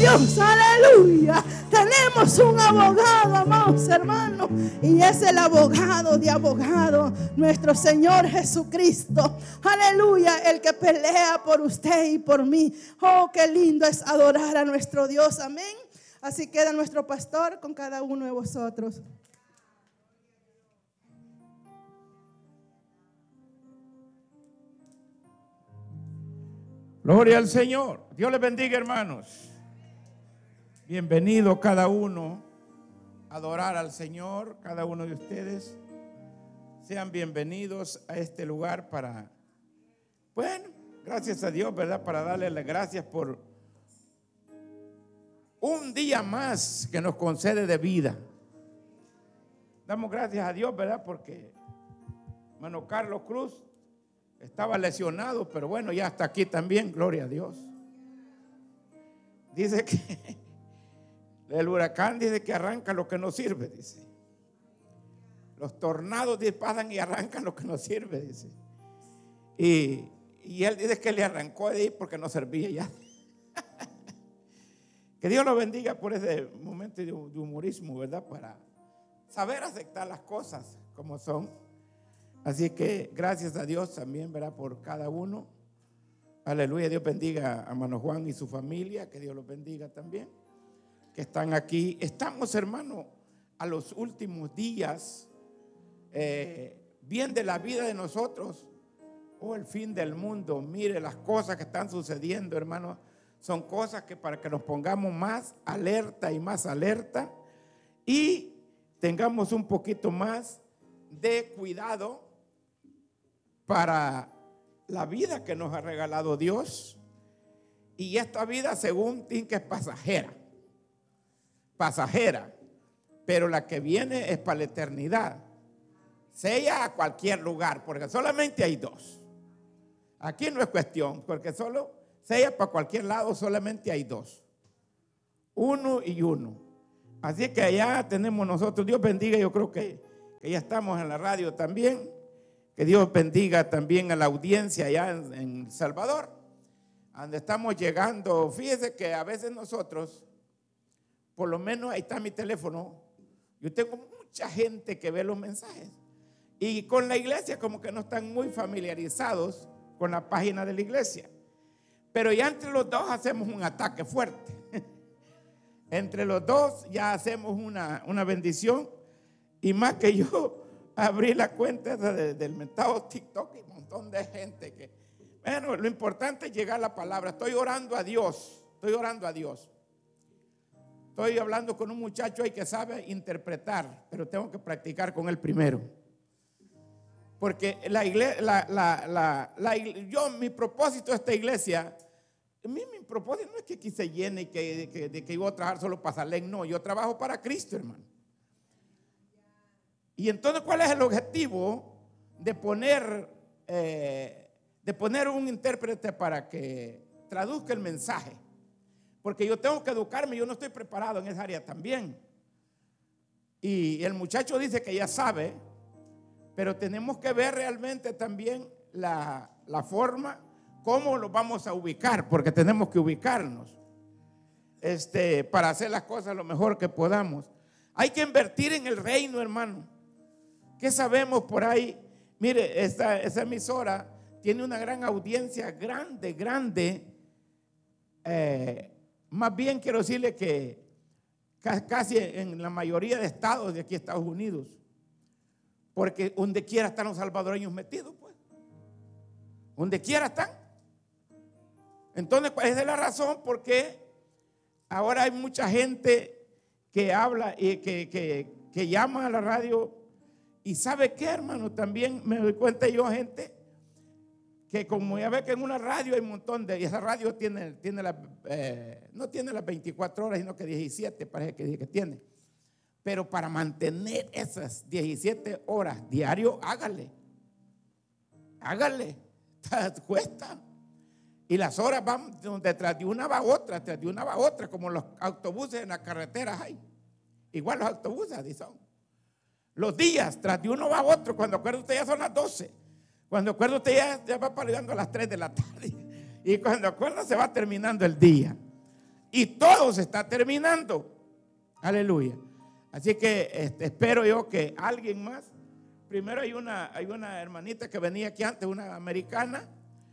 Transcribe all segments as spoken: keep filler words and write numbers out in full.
Dios, aleluya. Tenemos un abogado, amados hermanos, y es el abogado de abogados, nuestro Señor Jesucristo. Aleluya, el que pelea por usted y por mí. Oh, qué lindo es adorar a nuestro Dios, amén. Así queda nuestro pastor con cada uno de vosotros. Gloria al Señor. Dios les bendiga, hermanos. Bienvenido cada uno a adorar al Señor. Cada uno de ustedes sean bienvenidos a este lugar para, bueno, gracias a Dios, ¿verdad? Para darle las gracias por un día más que nos concede de vida. Damos gracias a Dios, ¿verdad? Porque hermano Carlos Cruz estaba lesionado, pero bueno, ya está aquí también, gloria a Dios. Dice que el huracán dice que arranca lo que no sirve, dice. Los tornados pasan y arrancan lo que no sirve, dice. Y, y él dice que le arrancó de ahí porque no servía ya. Que Dios lo bendiga por ese momento de humorismo, ¿verdad? Para saber aceptar las cosas como son. Así que gracias a Dios también, ¿verdad? Por cada uno. Aleluya. Dios bendiga a hermano Juan y su familia. Que Dios los bendiga también. Que están aquí. Estamos, hermano, a los últimos días. Eh, bien de la vida de nosotros. O el fin del mundo. Mire las cosas que están sucediendo, hermano. Son cosas que para que nos pongamos más alerta y más alerta. Y tengamos un poquito más de cuidado para la vida que nos ha regalado Dios. Y esta vida, según dicen, que es pasajera. Pasajera. Pero la que viene es para la eternidad. Sea a cualquier lugar, porque solamente hay dos. Aquí no es cuestión, porque solo, sea para cualquier lado, solamente hay dos. Uno y uno. Así que allá tenemos nosotros. Dios bendiga, yo creo que, que ya estamos en la radio también. Que Dios bendiga también a la audiencia allá en, en El Salvador, donde estamos llegando. Fíjese que a veces nosotros, por lo menos ahí está mi teléfono, yo tengo mucha gente que ve los mensajes. Y con la iglesia como que no están muy familiarizados con la página de la iglesia. Pero ya entre los dos hacemos un ataque fuerte. Entre los dos ya hacemos una, una bendición. Y más que yo abrí la cuenta de, del mentado TikTok y un montón de gente que, bueno, lo importante es llegar a la palabra. Estoy orando a Dios, estoy orando a Dios. Estoy hablando con un muchacho ahí que sabe interpretar, pero tengo que practicar con él primero. Porque la iglesia, la, la, la, la, yo, mi propósito de esta iglesia, mi, mi propósito no es que aquí se llene y que, que, de que yo voy a trabajar solo para Salem, no, yo trabajo para Cristo, hermano. Y entonces, ¿cuál es el objetivo de poner, eh, de poner un intérprete para que traduzca el mensaje? Porque yo tengo que educarme, yo no estoy preparado en esa área también. Y el muchacho dice que ya sabe, pero tenemos que ver realmente también la, la forma, cómo lo vamos a ubicar, porque tenemos que ubicarnos este, para hacer las cosas lo mejor que podamos. Hay que invertir en el reino, hermano. ¿Qué sabemos por ahí? Mire, esta, esa emisora tiene una gran audiencia, grande, grande. Eh, más bien quiero decirle que casi en la mayoría de estados de aquí, Estados Unidos, porque donde quiera están los salvadoreños metidos, pues. Donde quiera están. Entonces, esa es la razón por qué ahora hay mucha gente que habla y que, que, que llama a la radio. Y ¿sabe qué, hermano? También me doy cuenta yo, gente, que como ya ve que en una radio hay un montón de, y esa radio tiene, tiene la, eh, no tiene las veinticuatro horas, sino que diecisiete, parece que, que tiene. Pero para mantener esas diecisiete horas diario, hágale. Hágale. Cuesta. Y las horas van detrás de una va otra, detrás de una va otra, como los autobuses en las carreteras hay. Igual los autobuses así son. Los días, tras de uno va a otro. Cuando acuerda usted ya son las doce. Cuando acuerda usted ya, ya va llegando a las tres de la tarde. Y cuando acuerda se va terminando el día. y todo se está terminando. Aleluya. Así que este, espero yo que alguien más. Primero hay una, hay una hermanita que venía aquí antes, una americana,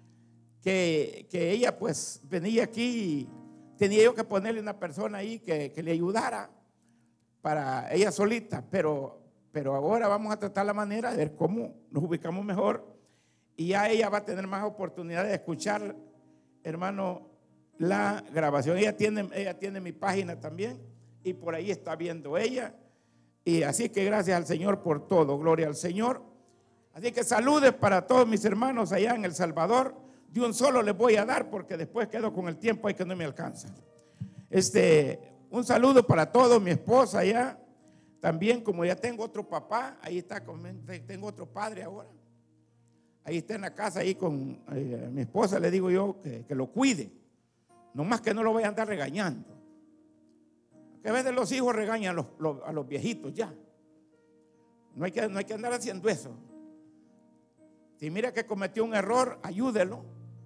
que, que ella pues venía aquí y tenía yo que ponerle una persona ahí que, que le ayudara para ella solita, pero, pero ahora vamos a tratar la manera de ver cómo nos ubicamos mejor y ya ella va a tener más oportunidad de escuchar, hermano, la grabación. Ella tiene, ella tiene mi página también y por ahí está viendo ella. Y así que gracias al Señor por todo, gloria al Señor. Así que saludes para todos mis hermanos allá en El Salvador. De un solo les voy a dar porque después quedo con el tiempo ahí que no me alcanza. Este, un saludo para todos, mi esposa allá. También como ya tengo otro papá, ahí está, tengo otro padre ahora. Ahí está en la casa, ahí con eh, mi esposa le digo yo que, que lo cuide. No más que no lo vaya a andar regañando. Que a veces los hijos regañan a los, los, a los viejitos ya. No hay, que, no hay que andar haciendo eso. Si mira que cometió un error, ayúdelo.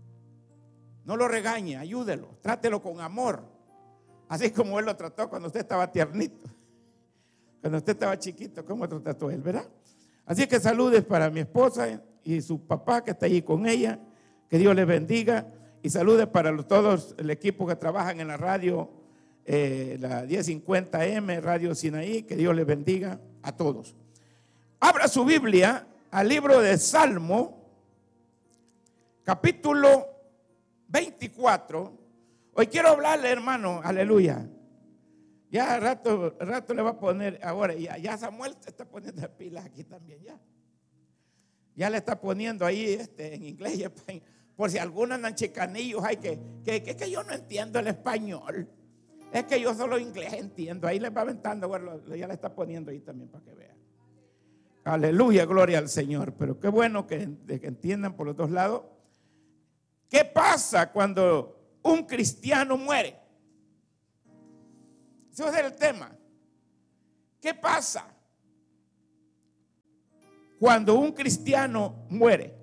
No lo regañe, ayúdelo. Trátelo con amor. Así como él lo trató cuando usted estaba tiernito. Cuando usted estaba chiquito, ¿cómo lo trató él, verdad? Así que saludes para mi esposa y su papá que está ahí con ella. Que Dios les bendiga. Y saludes para los, todos el equipo que trabajan en la radio. Eh, la diez cincuenta eme, Radio Sinaí, que Dios les bendiga a todos. Abra su Biblia al libro de Salmo, capítulo veinticuatro. Hoy quiero hablarle, hermano, aleluya. Ya rato, rato le va a poner, ahora ya, ya Samuel se está poniendo pilas aquí también, ya. Ya le está poniendo ahí este, en inglés y español. Por si algunos andan chicanillos, hay que, que, que, que yo no entiendo el español. Es que yo solo inglés entiendo. Ahí les va aventando, bueno, ya le está poniendo ahí también para que vean. Aleluya, gloria al Señor. Pero qué bueno que, que entiendan por los dos lados. ¿Qué pasa cuando un cristiano muere? Ese es el tema. ¿Qué pasa cuando un cristiano muere?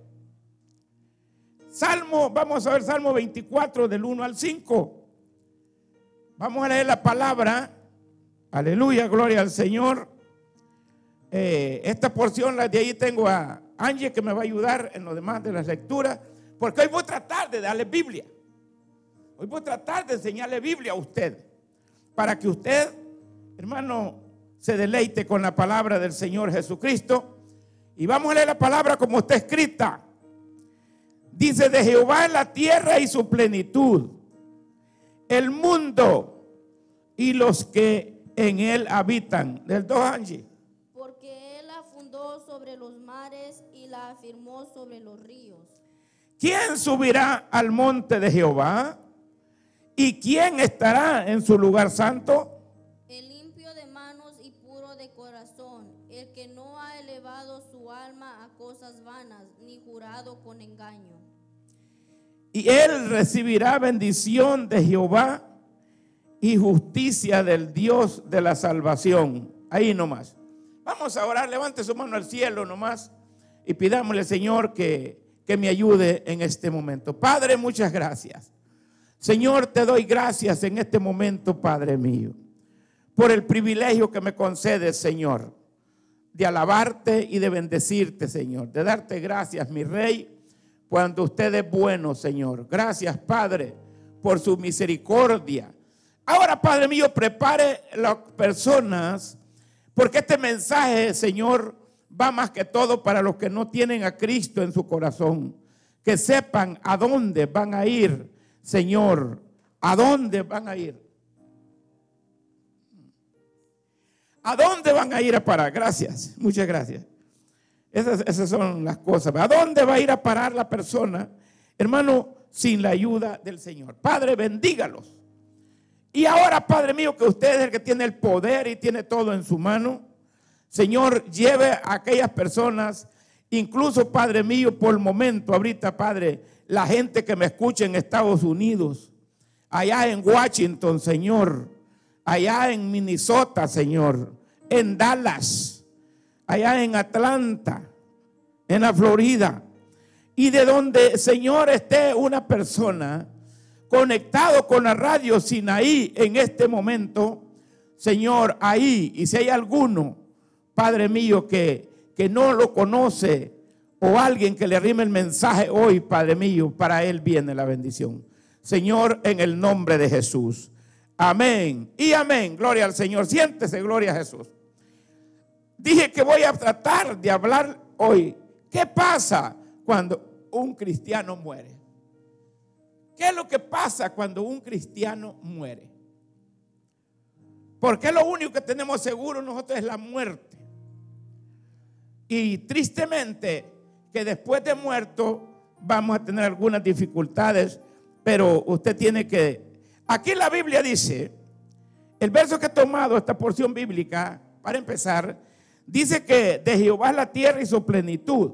Salmo, vamos a ver Salmo veinticuatro del uno al cinco. Vamos a leer la palabra. Aleluya, gloria al Señor. Eh, esta porción, la de ahí tengo a Angie que me va a ayudar en lo demás de las lecturas. Porque hoy voy a tratar de darle Biblia. Hoy voy a tratar de enseñarle Biblia a usted. Para que usted, hermano, se deleite con la palabra del Señor Jesucristo. Y vamos a leer la palabra como está escrita. Dice: de Jehová es la tierra y su plenitud, el mundo y los que en él habitan. Del dos, Angie. Porque él la fundó sobre los mares y la afirmó sobre los ríos. ¿Quién subirá al monte de Jehová? ¿Y quién estará en su lugar santo? El limpio de manos y puro de corazón, el que no ha elevado su alma a cosas vanas, ni jurado con engaño. Y él recibirá bendición de Jehová y justicia del Dios de la salvación. Ahí nomás. Vamos a orar, levante su mano al cielo nomás y pidámosle, Señor, que, que me ayude en este momento. Padre, muchas gracias. Señor, te doy gracias en este momento, Padre mío, por el privilegio que me concedes, Señor, de alabarte y de bendecirte, Señor, de darte gracias, mi Rey, cuando usted es bueno, Señor. Gracias, Padre, por su misericordia. Ahora, Padre mío, prepare las personas, porque este mensaje, Señor, va más que todo para los que no tienen a Cristo en su corazón. Que sepan a dónde van a ir, Señor, a dónde van a ir. ¿A dónde van a ir a parar? Gracias, muchas gracias. Esas, esas son las cosas. ¿A dónde va a ir a parar la persona, hermano, sin la ayuda del Señor? Padre, bendígalos. Y ahora, Padre mío, que usted es el que tiene el poder y tiene todo en su mano, Señor, lleve a aquellas personas, incluso, Padre mío, por el momento, ahorita, Padre, la gente que me escucha en Estados Unidos, allá en Washington, Señor, allá en Minnesota, Señor, en Dallas, allá en Atlanta, en la Florida, y de donde, Señor, esté una persona, conectado con la radio Sinaí en este momento, Señor, ahí, y si hay alguno, Padre mío, que, que no lo conoce, o alguien que le arrime el mensaje hoy, Padre mío, para él viene la bendición. Señor, en el nombre de Jesús. Amén y amén. Gloria al Señor. Siéntese, gloria a Jesús. Dije que voy a tratar de hablar hoy. ¿Qué pasa cuando un cristiano muere? ¿Qué es lo que pasa cuando un cristiano muere? Porque lo único que tenemos seguro nosotros es la muerte. Y tristemente que después de muerto vamos a tener algunas dificultades, pero usted tiene que... Aquí la Biblia dice, el verso que he tomado, esta porción bíblica, para empezar, dice que de Jehová es la tierra y su plenitud.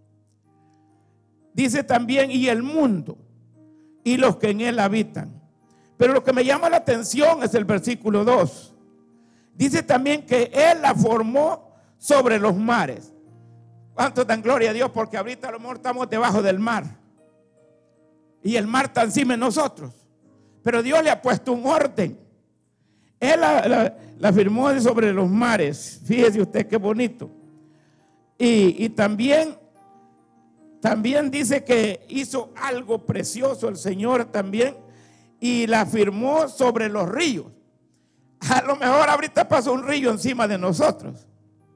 Dice también, y el mundo, y los que en él habitan. Pero lo que me llama la atención es el versículo dos. Dice también que él la formó sobre los mares. ¿Cuánto dan gloria a Dios? Porque ahorita a lo mejor estamos debajo del mar. Y el mar está encima de nosotros. Pero Dios le ha puesto un orden. Él la, la, la firmó sobre los mares. Fíjese usted qué bonito. Y, y también, también dice que hizo algo precioso el Señor también. Y la firmó sobre los ríos. A lo mejor ahorita pasa un río encima de nosotros.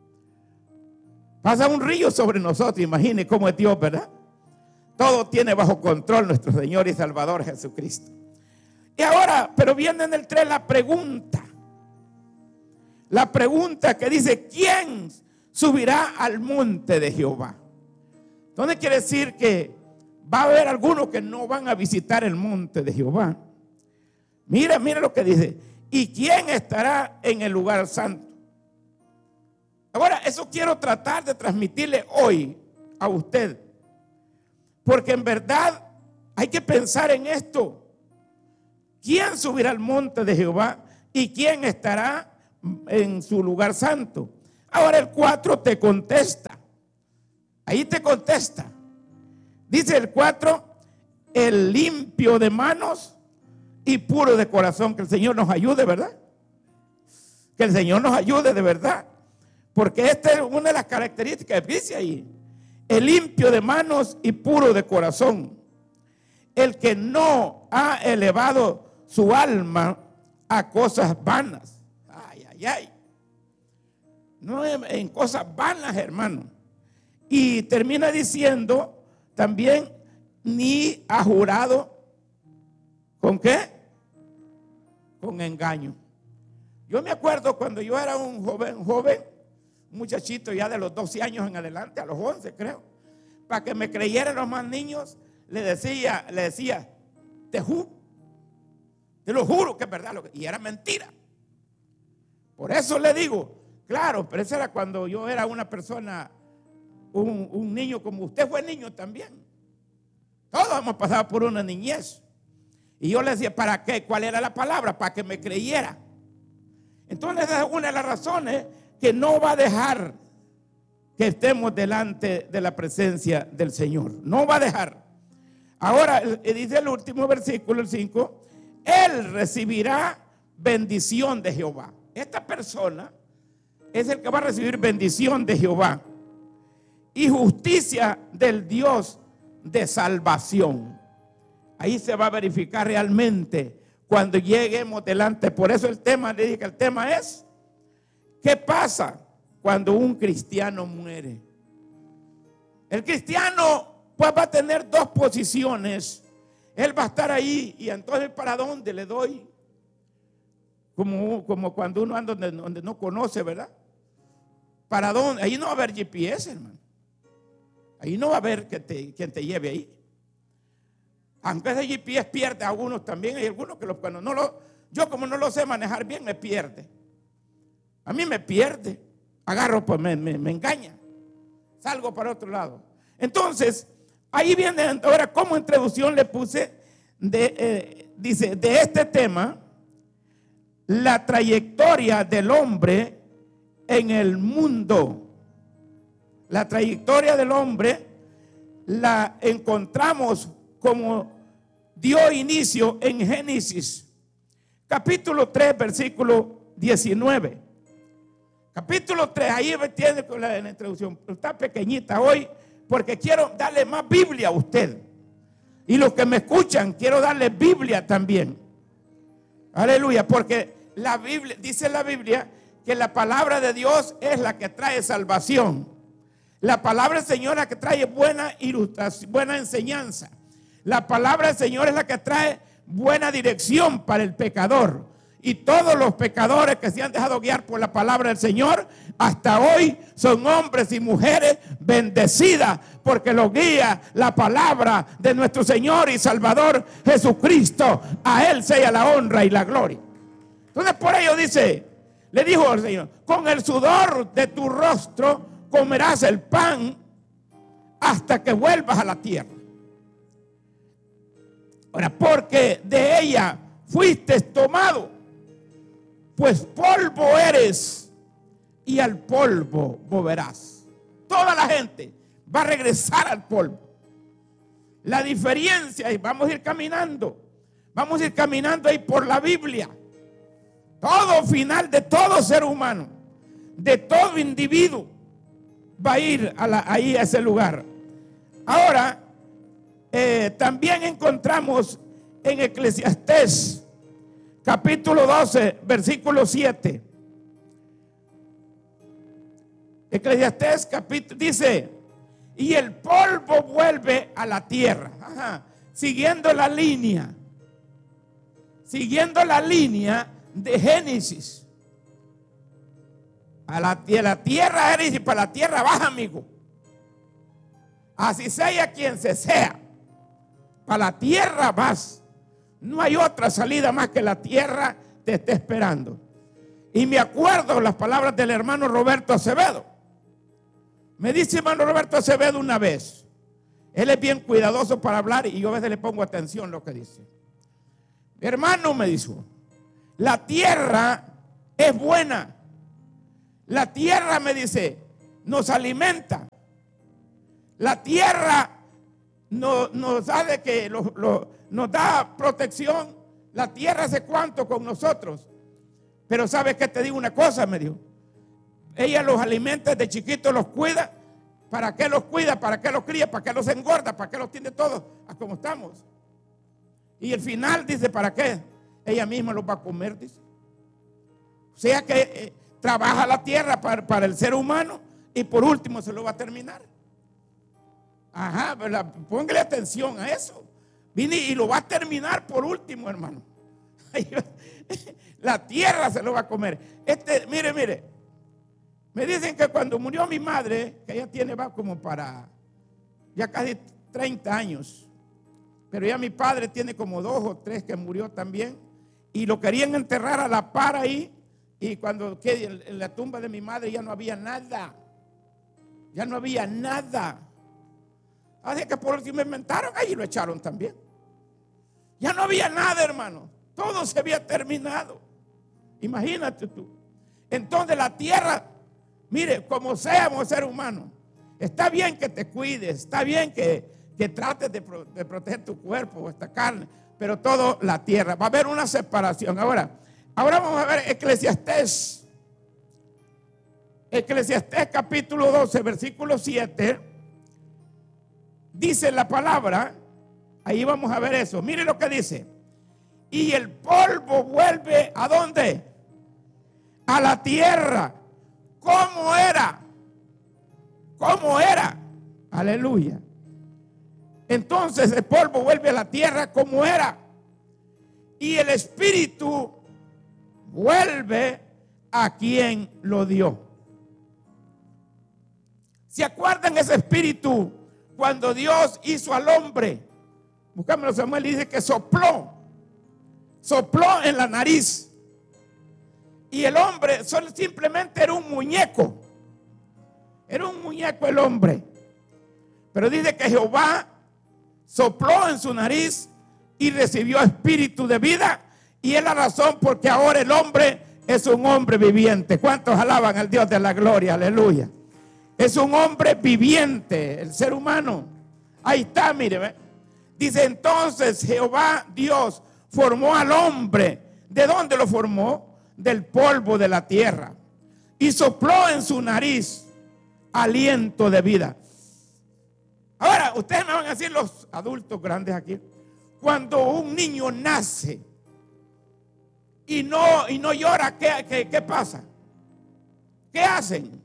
Pasa un río sobre nosotros. Imagine cómo es Dios, ¿verdad? Todo tiene bajo control nuestro Señor y Salvador Jesucristo. Y ahora, pero viene en el tres la pregunta. La pregunta que dice, ¿quién subirá al monte de Jehová? Entonces quiere decir que va a haber algunos que no van a visitar el monte de Jehová. Mira, mira lo que dice. ¿Y quién estará en el lugar santo? Ahora, eso quiero tratar de transmitirle hoy a usted. Porque en verdad hay que pensar en esto. ¿Quién subirá al monte de Jehová? ¿Y quién estará en su lugar santo? Ahora el cuatro te contesta. Ahí te contesta. Dice el cuatro, el limpio de manos y puro de corazón. Que el Señor nos ayude, ¿verdad? Que el Señor nos ayude de verdad. Porque esta es una de las características que dice ahí. El limpio de manos y puro de corazón. El que no ha elevado su alma a cosas vanas. Ay, ay, ay. No en cosas vanas, hermano. Y termina diciendo también, ni ha jurado. ¿Con qué? Con engaño. Yo me acuerdo cuando yo era un joven, joven, un muchachito ya de los doce años en adelante, a los once creo, para que me creyeran los más niños, le decía, le decía, te juro, te lo juro que es verdad, lo que, y era mentira. Por eso le digo, claro, pero eso era cuando yo era una persona, un, un niño como usted fue niño también. Todos hemos pasado por una niñez. Y yo le decía, ¿para qué? ¿Cuál era la palabra? Para que me creyera. Entonces esa es una de las razones que no va a dejar que estemos delante de la presencia del Señor. No va a dejar. Ahora, dice el último versículo, el cinco, Él recibirá bendición de Jehová. Esta persona es el que va a recibir bendición de Jehová y justicia del Dios de salvación. Ahí se va a verificar realmente cuando lleguemos delante. Por eso el tema, le dije que el tema es, ¿qué pasa cuando un cristiano muere? El cristiano pues va a tener dos posiciones. Él va a estar ahí y entonces ¿para dónde le doy? Como, como cuando uno anda donde, donde no conoce, ¿verdad? ¿Para dónde? Ahí no va a haber G P S, hermano. Ahí no va a haber que te, quien te lleve ahí. Aunque ese G P S pierde a algunos también. Hay algunos que lo, cuando no lo, yo como no lo sé manejar bien, me pierde. A mí me pierde. Agarro, pues me, me, me engaña. Salgo para otro lado. Entonces, ahí viene ahora como introducción le puse, de, eh, dice, de este tema, la trayectoria del hombre en el mundo. La trayectoria del hombre la encontramos como dio inicio en Génesis capítulo tres, versículo diecinueve. Capítulo tres, ahí me tiene con la, la introducción. Está pequeñita hoy porque quiero darle más Biblia a usted. Y los que me escuchan, quiero darle Biblia también. Aleluya, porque la Biblia, dice la Biblia que la palabra de Dios es la que trae salvación. La palabra del Señor es la que trae buena ilustración, buena enseñanza. La palabra del Señor es la que trae buena dirección para el pecador. Y todos los pecadores que se han dejado guiar por la palabra del Señor, hasta hoy son hombres y mujeres bendecidas, porque los guía la palabra de nuestro Señor y Salvador Jesucristo. A Él sea la honra y la gloria. Entonces por ello dice, le dijo al Señor: con el sudor de tu rostro comerás el pan hasta que vuelvas a la tierra. Ahora, porque de ella fuiste tomado, pues polvo eres y al polvo volverás. Toda la gente va a regresar al polvo. La diferencia, y vamos a ir caminando, vamos a ir caminando ahí por la Biblia. Todo final de todo ser humano, de todo individuo, va a ir a la, ahí a ese lugar. Ahora, eh, también encontramos en Eclesiastés capítulo doce, versículo siete. Eclesiastés capítulo dice: y el polvo vuelve a la tierra. Ajá. Siguiendo la línea, siguiendo la línea de Génesis. A la, a la tierra eres y para la tierra vas, amigo. Así sea quien se sea, para la tierra vas. No hay otra salida más que la tierra te esté esperando. Y me acuerdo las palabras del hermano Roberto Acevedo. Me dice hermano Roberto Acevedo una vez, él es bien cuidadoso para hablar y yo a veces le pongo atención a lo que dice. Hermano, me dijo, la tierra es buena. La tierra, me dice, nos alimenta. La tierra nos, nos da de que lo, lo, nos da protección. La tierra hace cuánto con nosotros. Pero ¿sabes qué? Te digo una cosa, me dijo. Ella los alimenta de chiquitos, los cuida. ¿Para qué los cuida? ¿Para qué los cría? ¿Para qué los engorda? ¿Para qué los tiene todos a como estamos? Y el final dice, ¿para qué? Ella misma los va a comer, dice. O sea que eh, trabaja la tierra para, para el ser humano y por último se lo va a terminar. Ajá, ¿verdad? Póngale atención a eso. Vine y lo va a terminar por último, hermano. La tierra se lo va a comer. Este, mire, mire. Me dicen que cuando murió mi madre, que ella tiene, va como para ya casi treinta años. Pero ya mi padre tiene como dos o tres que murió también. Y lo querían enterrar a la par ahí. Y cuando que en la tumba de mi madre ya no había nada. Ya no había nada. Así que por último me inventaron ahí y lo echaron también. Ya no había nada, hermano. Todo se había terminado. Imagínate tú. Entonces la tierra, mire, como seamos ser humanos, está bien que te cuides, está bien que, que trates de, pro, de proteger tu cuerpo o esta carne, pero todo la tierra. Va a haber una separación. Ahora, ahora vamos a ver Eclesiastés. Eclesiastés capítulo doce, versículo siete. Dice la palabra, ahí vamos a ver eso. Mire lo que dice. Y el polvo vuelve ¿a dónde? A la tierra. ¿Cómo era? ¿Cómo era? Aleluya. Entonces el polvo vuelve a la tierra como era. Y el espíritu vuelve a quien lo dio. ¿Se acuerdan ese espíritu cuando Dios hizo al hombre? Buscámoslo, Samuel, y dice que sopló. Sopló en la nariz. Y el hombre solo, simplemente era un muñeco. Era un muñeco el hombre. Pero dice que Jehová sopló en su nariz y recibió espíritu de vida. Y es la razón porque ahora el hombre es un hombre viviente. ¿Cuántos alaban al Dios de la gloria? Aleluya. Es un hombre viviente, el ser humano. Ahí está, mire. Dice entonces Jehová Dios formó al hombre. ¿De dónde lo formó? Del polvo de la tierra. Y sopló en su nariz aliento de vida. Ahora, ustedes me van a decir, los adultos grandes aquí, cuando un niño nace y no, y no llora, ¿qué, qué, qué pasa? ¿Qué hacen?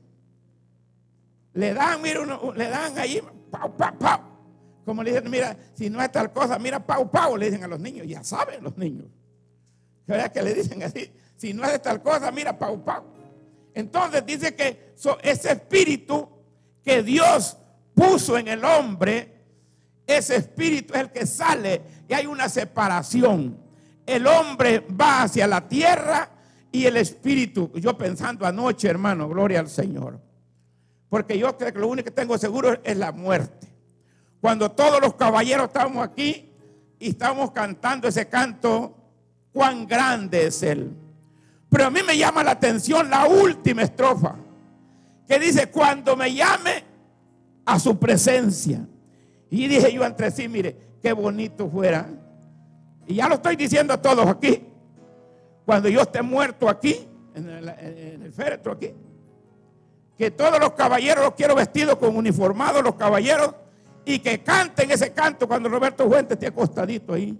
Le dan, mira, uno, le dan ahí, pau, pau, pau. Como le dicen, mira, si no es tal cosa, mira, pau, pau, le dicen a los niños. Ya saben los niños. ¿Verdad que le dicen así? Si no es tal cosa, mira, pau, pau. Entonces dice que so, ese espíritu que Dios puso en el hombre, ese espíritu es el que sale y hay una separación. El hombre va hacia la tierra y el espíritu, yo pensando anoche, hermano, gloria al Señor, porque yo creo que lo único que tengo seguro es la muerte. Cuando todos los caballeros estábamos aquí y estábamos cantando ese canto, cuán grande es Él. Pero a mí me llama la atención la última estrofa, que dice, cuando me llame a su presencia. Y dije yo entre sí, mire, qué bonito fuera. Y ya lo estoy diciendo a todos aquí. Cuando yo esté muerto aquí, en el, en el féretro aquí, que todos los caballeros los quiero vestidos con uniformados, los caballeros, y que canten ese canto cuando Roberto Fuentes esté acostadito ahí.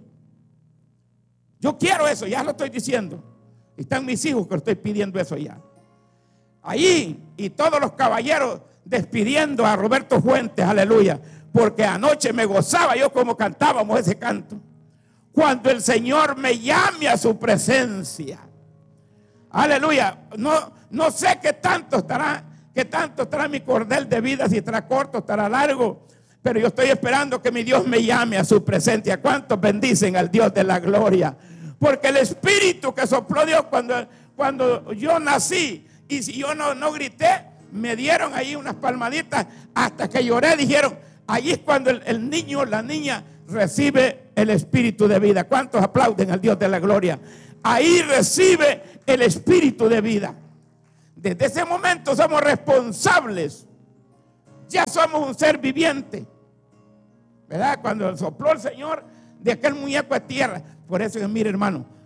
Yo quiero eso, ya lo estoy diciendo. Y están mis hijos que estoy pidiendo eso ya. Ahí, y todos los caballeros despidiendo a Roberto Fuentes, aleluya. Porque anoche me gozaba yo como cantábamos ese canto. Cuando el Señor me llame a su presencia. Aleluya. No, no sé qué tanto estará, qué tanto estará mi cordel de vida, si estará corto, estará largo. Pero yo estoy esperando que mi Dios me llame a su presencia. ¿Cuántos bendicen al Dios de la gloria? Porque el espíritu que sopló Dios cuando, cuando yo nací, y si yo no, no grité, me dieron ahí unas palmaditas hasta que lloré. Dijeron, ahí es cuando el, el niño, la niña recibe el espíritu de vida. ¿Cuántos aplauden al Dios de la gloria? Ahí recibe el espíritu de vida. Desde ese momento somos responsables. Ya somos un ser viviente, ¿verdad? Cuando sopló el Señor de aquel muñeco de tierra. Por eso, mire, hermano,